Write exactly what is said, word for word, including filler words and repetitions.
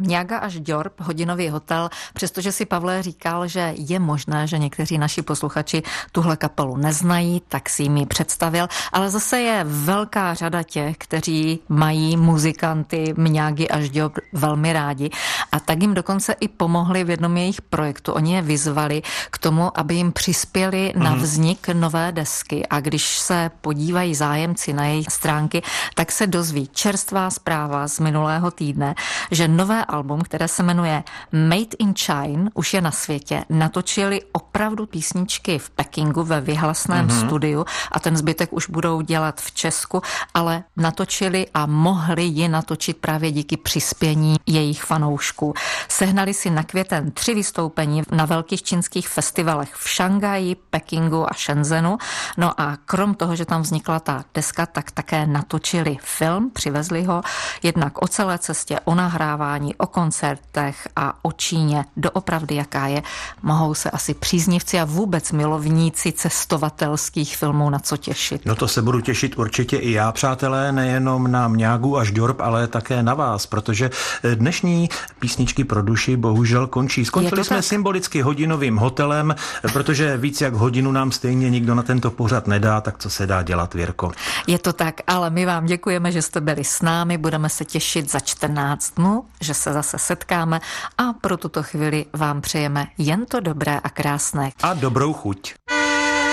Mňága až Ďorb, hodinový hotel, přestože si Pavle říkal, že je možné, že někteří naši posluchači tuhle kapelu neznají, tak si jim ji představil, ale zase je velká řada těch, kteří mají muzikanty Mňágy až Ďorb velmi rádi a tak jim dokonce i pomohli v jednom jejich projektu. Oni je vyzvali k tomu, aby jim přispěli mm. na vznik nové desky a když se podívají zájemci na jejich stránky, tak se dozví čerstvá zpráva z minulého týdne, že nové album, které se jmenuje Made in China, už je na světě. Natočili opravdu písničky v Pekingu ve vyhlasném mm-hmm. studiu a ten zbytek už budou dělat v Česku, ale natočili a mohli ji natočit právě díky přispění jejich fanoušků. Sehnali si na květen tři vystoupení na velkých čínských festivalech v Šanghaji, Pekingu a Shenzhenu. No a krom toho, že tam vznikla ta deska, tak také natočili film, přivezli ho jednak o celé cestě, o nahrávání, o koncertech a o Číně. Doopravdy jaká je, mohou se asi příznivci a vůbec milovníci cestovatelských filmů na co těšit. No to se budu těšit určitě i já, přátelé, nejenom na Mňágu až Ďorb, ale také na vás, protože dnešní písničky pro duši bohužel končí. Skončili jsme tak symbolicky hodinovým hotelem, protože víc jak hodinu nám stejně nikdo na tento pořad nedá, tak co se dá dělat, Věrko? Je to tak, ale my vám děkujeme, že jste byli s námi, budeme se těšit za čtrnáct dnů, že se zase setkáme a pro tuto chvíli vám přejeme jen to dobré a krásné. A dobrou chuť.